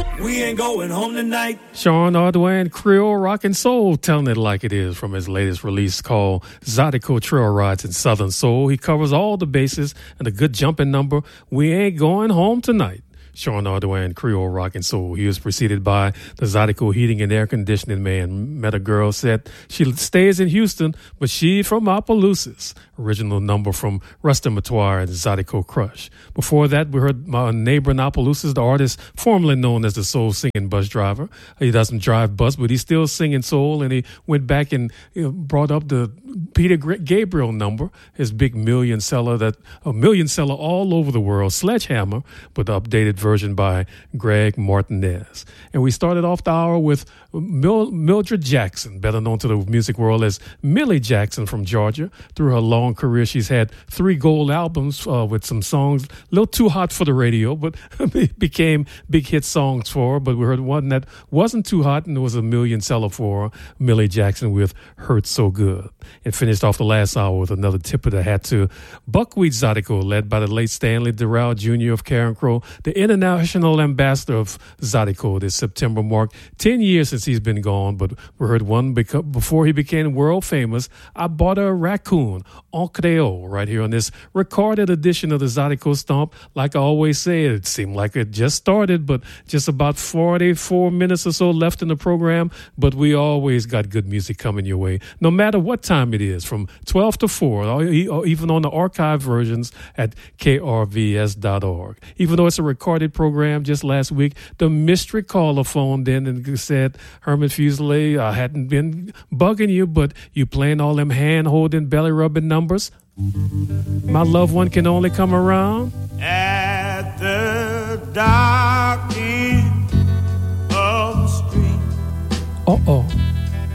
We ain't going home tonight. Sean Ardoin, Creole Rock and Soul, telling it like it is from his latest release called Zydeco Trail Rides in Southern Soul. He covers all the bases and a good jumping number. We ain't going home tonight. Sean Ardoin, Creole Rock and Soul. He was preceded by the Zydeco Heating and Air Conditioning Man. Met a girl, said she stays in Houston, but she from Opelousas. Original number from Rustin Matoir and Zydeco Crush. Before that, we heard my neighbor in Opelousas, the artist formerly known as the soul singing bus driver. He doesn't drive bus, but he's still singing soul, and he went back and brought up the Peter Gabriel number, his big million seller all over the world, Sledgehammer, but the updated version by Greg Martinez. And we started off the hour with Mildred Jackson, better known to the music world as Millie Jackson from Georgia. Through her long career, she's had 3 gold albums with some songs, a little too hot for the radio, but became big hit songs for her. But we heard one that wasn't too hot and it was a million seller for her, Millie Jackson with Hurt So Good. And finished off the last hour with another tip of the hat to Buckwheat Zydeco, led by the late Stanley Durrell Jr. of Karen Crow, the international ambassador of Zydeco. This September marked 10 years since he's been gone, but we heard one before he became world famous. I Bought a Raccoon, en Creole, right here on this recorded edition of the Zydeco Stomp. Like I always say, it seemed like it just started, but just about 44 minutes or so left in the program, but we always got good music coming your way, no matter what time it is, from 12 to 4, or even on the archive versions at krvs.org. Even though it's a recorded program, just last week, the mystery caller phoned in and said, Herman Fuselier, I hadn't been bugging you, but you playing all them hand-holding, belly-rubbing numbers. My loved one can only come around at the dark end of the street. Uh-oh.